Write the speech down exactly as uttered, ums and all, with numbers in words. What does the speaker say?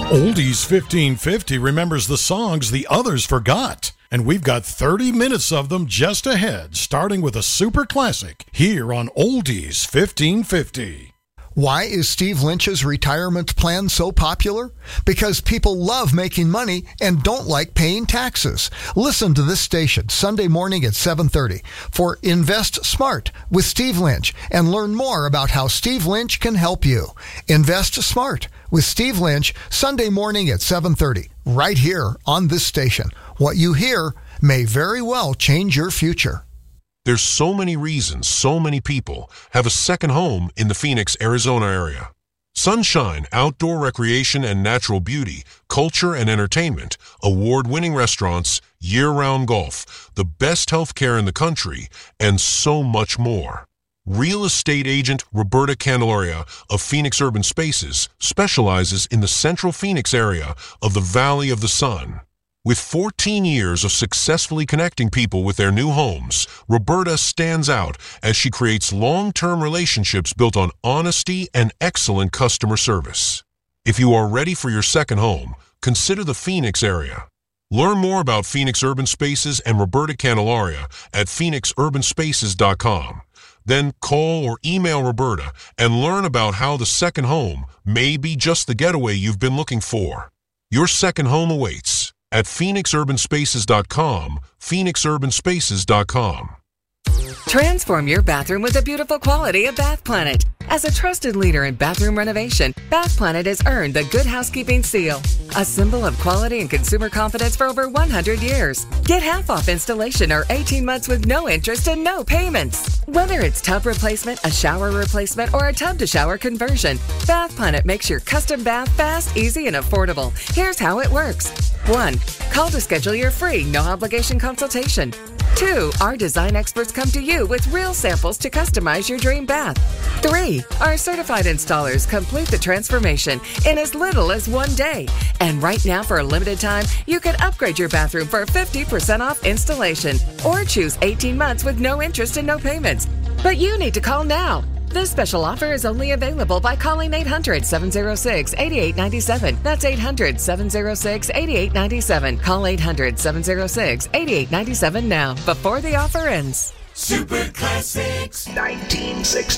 Oldies fifteen fifty remembers the songs the others forgot. And we've got thirty minutes of them just ahead, starting with a super classic here on Oldies fifteen fifty. Why is Steve Lynch's retirement plan so popular? Because people love making money and don't like paying taxes. Listen to this station Sunday morning at seven thirty for Invest Smart with Steve Lynch and learn more about how Steve Lynch can help you. Invest Smart with Steve Lynch, Sunday morning at seven thirty, right here on this station. What you hear may very well change your future. There's so many reasons so many people have a second home in the Phoenix, Arizona area. Sunshine, outdoor recreation and natural beauty, culture and entertainment, award-winning restaurants, year-round golf, the best health care in the country, and so much more. Real estate agent Roberta Candelaria of Phoenix Urban Spaces specializes in the central Phoenix area of the Valley of the Sun. With fourteen years of successfully connecting people with their new homes, Roberta stands out as she creates long-term relationships built on honesty and excellent customer service. If you are ready for your second home, consider the Phoenix area. Learn more about Phoenix Urban Spaces and Roberta Candelaria at phoenix urban spaces dot com. Then call or email Roberta and learn about how the second home may be just the getaway you've been looking for. Your second home awaits at phoenix urban spaces dot com, phoenix urban spaces dot com. Transform your bathroom with the beautiful quality of Bath Planet. As a trusted leader in bathroom renovation, Bath Planet has earned the Good Housekeeping seal, a symbol of quality and consumer confidence for over one hundred years. Get half off installation or eighteen months with no interest and no payments. Whether it's tub replacement, a shower replacement, or a tub-to-shower conversion, Bath Planet makes your custom bath fast, easy, and affordable. Here's how it works. One, call to schedule your free, no-obligation consultation. Two, our design experts come to you with real samples to customize your dream bath. Three, our certified installers complete the transformation in as little as one day. And right now, for a limited time, you can upgrade your bathroom for fifty percent off installation or choose eighteen months with no interest and no payments. But you need to call now. This special offer is only available by calling eight hundred, seven oh six, eight eight nine seven. That's eight hundred, seven oh six, eight eight nine seven. Call eight hundred, seven oh six, eight eight nine seven now before the offer ends. Super Classics nineteen sixty.